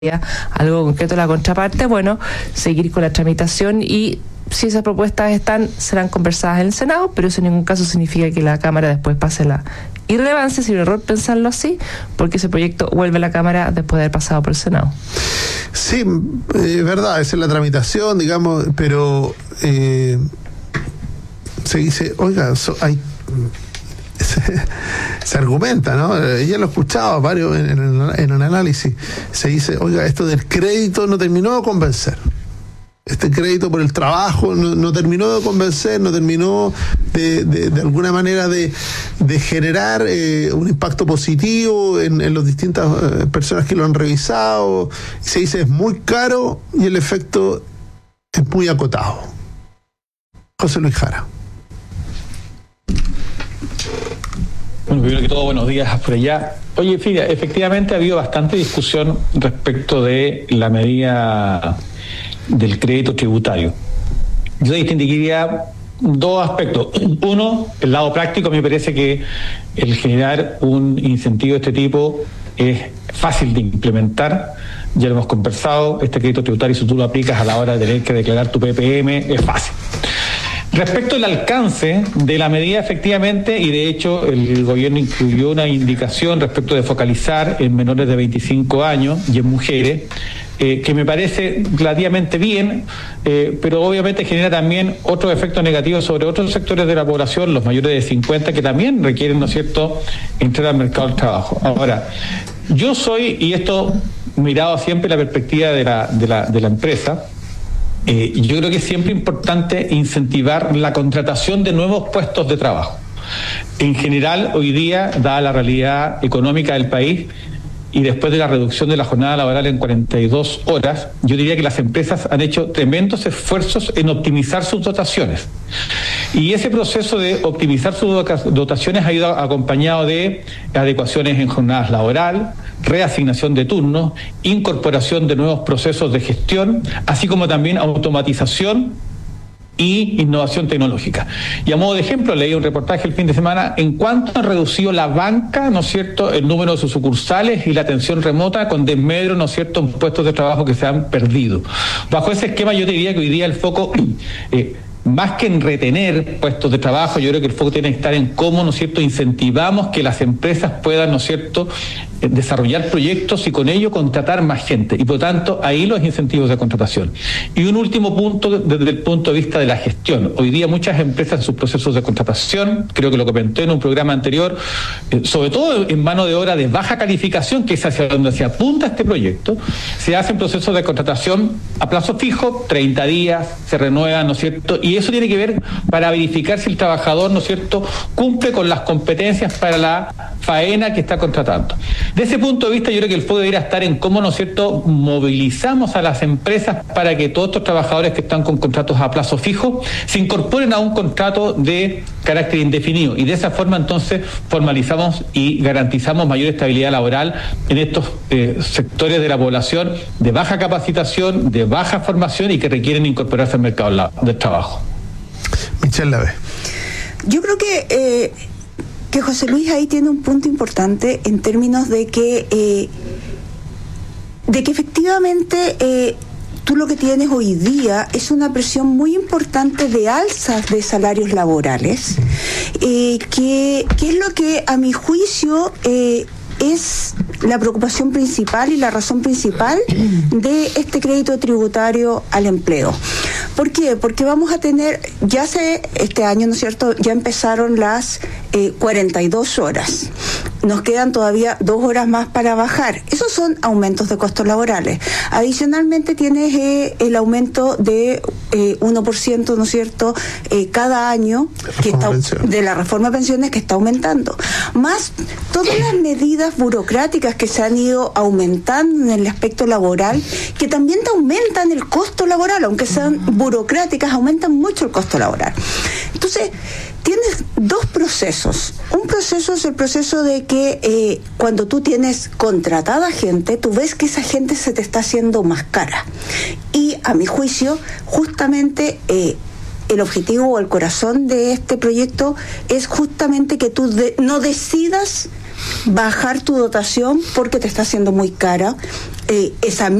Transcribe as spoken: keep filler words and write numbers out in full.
algo concreto de la contraparte, bueno, seguir con la tramitación y si esas propuestas están, serán conversadas en el Senado, pero eso en ningún caso significa que la Cámara después pase la irrelevancia, es un error pensarlo así, porque ese proyecto vuelve a la Cámara después de haber pasado por el Senado. Sí, es eh, verdad, esa es la tramitación, digamos, pero eh, se dice, oiga, so, hay... Se, se argumenta, ¿no? Ella lo escuchaba varios en, en, en un análisis. Se dice, oiga, esto del crédito no terminó de convencer. Este crédito por el trabajo no, no terminó de convencer, no terminó de, de, de alguna manera de, de generar eh, un impacto positivo en, en las distintas eh, personas que lo han revisado. Se dice, es muy caro y el efecto es muy acotado. José Luis Jara. Bueno, primero que todo, buenos días por allá. Oye, fíjate, efectivamente ha habido bastante discusión respecto de la medida del crédito tributario. Yo distinguiría dos aspectos. Uno, el lado práctico, me parece que el generar un incentivo de este tipo es fácil de implementar. Ya lo hemos conversado, este crédito tributario, si tú lo aplicas a la hora de tener que declarar tu P P M, es fácil. Respecto al alcance de la medida, efectivamente, y de hecho el gobierno incluyó una indicación respecto de focalizar en menores de veinticinco años y en mujeres, eh, que me parece relativamente bien, eh, pero obviamente genera también otros efectos negativos sobre otros sectores de la población, los mayores de cincuenta, que también requieren, ¿no es cierto?, entrar al mercado del trabajo. Ahora, yo soy, y esto mirado siempre la perspectiva de la, de la, de la empresa, Eh, yo creo que es siempre importante incentivar la contratación de nuevos puestos de trabajo. En general, hoy día, dada la realidad económica del país y después de la reducción de la jornada laboral en cuarenta y dos horas, yo diría que las empresas han hecho tremendos esfuerzos en optimizar sus dotaciones. Y ese proceso de optimizar sus dotaciones ha ido acompañado de adecuaciones en jornadas laboral, reasignación de turnos, incorporación de nuevos procesos de gestión, así como también automatización y innovación tecnológica. Y a modo de ejemplo, leí un reportaje el fin de semana en cuanto ha reducido la banca, ¿no es cierto?, el número de sus sucursales y la atención remota con desmedro, ¿no es cierto?, en puestos de trabajo que se han perdido. Bajo ese esquema yo te diría que hoy día el foco... Eh, más que en retener puestos de trabajo, yo creo que el foco tiene que estar en cómo, ¿no es cierto?, incentivamos que las empresas puedan, ¿no es cierto?, desarrollar proyectos y con ello contratar más gente. Y por lo tanto, ahí los incentivos de contratación. Y un último punto desde el punto de vista de la gestión. Hoy día muchas empresas en sus procesos de contratación, creo que lo comenté en un programa anterior, eh, sobre todo en mano de obra de baja calificación, que es hacia donde se apunta este proyecto, se hacen procesos de contratación a plazo fijo, treinta días, se renuevan, ¿no es cierto?, y eso tiene que ver para verificar si el trabajador, ¿no es cierto?, cumple con las competencias para la faena que está contratando. De ese punto de vista, yo creo que el foco debería estar en cómo, ¿no es cierto?, movilizamos a las empresas para que todos estos trabajadores que están con contratos a plazo fijo se incorporen a un contrato de carácter indefinido y de esa forma entonces formalizamos y garantizamos mayor estabilidad laboral en estos eh, sectores de la población de baja capacitación, de baja formación y que requieren incorporarse al mercado del trabajo. Michelle Lave. Yo creo que eh, que José Luis ahí tiene un punto importante en términos de que eh, de que efectivamente eh, tú lo que tienes hoy día es una presión muy importante de alzas de salarios laborales, eh, que, que es lo que a mi juicio eh, es la preocupación principal y la razón principal de este crédito tributario al empleo. ¿Por qué? Porque vamos a tener, ya se, este año, ¿no es cierto?, ya empezaron las eh, cuarenta y dos horas. Nos quedan todavía dos horas más para bajar. Esos son aumentos de costos laborales. Adicionalmente tienes eh, el aumento de eh, uno por ciento, ¿no es cierto?, eh, cada año que está, de la reforma de pensiones que está aumentando. Más todas las medidas burocráticas que se han ido aumentando en el aspecto laboral, que también te aumentan el costo laboral, aunque sean burocráticas, aumentan mucho el costo laboral. Entonces, tienes dos procesos. Un proceso es el proceso de que eh, cuando tú tienes contratada gente, tú ves que esa gente se te está haciendo más cara. Y a mi juicio, justamente eh, el objetivo o el corazón de este proyecto es justamente que tú de, no decidas bajar tu dotación porque te está haciendo muy cara. Eh, esa